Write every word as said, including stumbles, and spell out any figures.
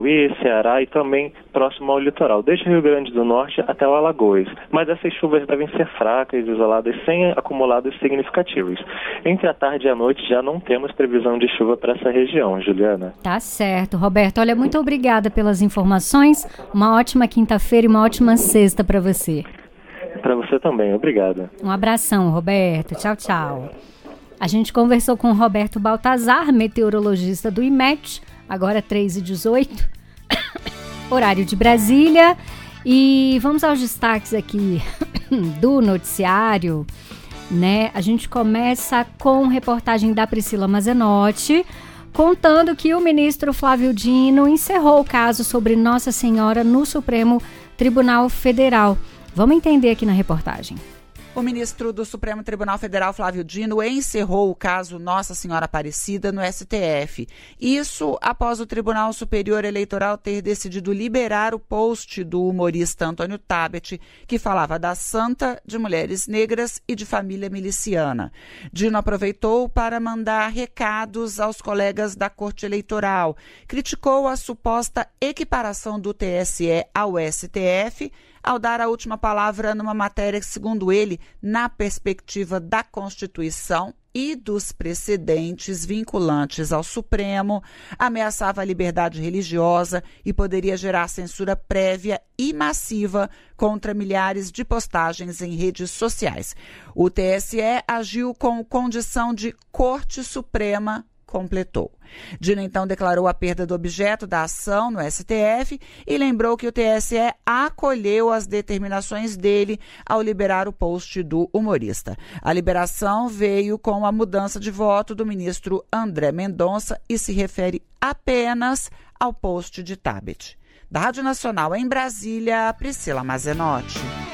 Piauí, Ceará e também próximo ao litoral, desde o Rio Grande do Norte até o Alagoas. Mas essas chuvas devem ser fracas, isoladas, sem acumulados significativos. Entre a tarde e a noite já não temos previsão de chuva para essa região, Juliana. Tá certo, Roberto. Olha, muito obrigada pelas informações. Uma ótima quinta-feira e uma ótima sexta para você. Para você também, obrigada. Um abração, Roberto. Tchau, tchau. A gente conversou com o Roberto Baltazar, meteorologista do IMET, agora três e dezoito, horário de Brasília. E vamos aos destaques aqui do noticiário, né? A gente começa com reportagem da Priscila Mazenotti, contando que o ministro Flávio Dino encerrou o caso sobre Nossa Senhora no Supremo Tribunal Federal. Vamos entender aqui na reportagem. O ministro do Supremo Tribunal Federal, Flávio Dino, encerrou o caso Nossa Senhora Aparecida no S T F. Isso após o Tribunal Superior Eleitoral ter decidido liberar o post do humorista Antônio Tabet, que falava da santa, de mulheres negras e de família miliciana. Dino aproveitou para mandar recados aos colegas da Corte Eleitoral. Criticou a suposta equiparação do T S E ao S T F, ao dar a última palavra numa matéria que, segundo ele, na perspectiva da Constituição e dos precedentes vinculantes ao Supremo, ameaçava a liberdade religiosa e poderia gerar censura prévia e massiva contra milhares de postagens em redes sociais. O T S E agiu com condição de Corte Suprema, completou. Dino então declarou a perda do objeto da ação no S T F e lembrou que o T S E acolheu as determinações dele ao liberar o post do humorista. A liberação veio com a mudança de voto do ministro André Mendonça e se refere apenas ao post de Tabet. Da Rádio Nacional em Brasília, Priscila Mazenotti.